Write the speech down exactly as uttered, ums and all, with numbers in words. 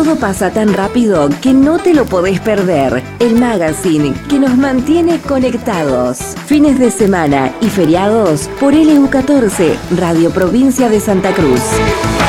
Todo pasa tan rápido que no te lo podés perder. El magazine que nos mantiene conectados. Fines de semana y feriados por L U catorce, Radio Provincia de Santa Cruz.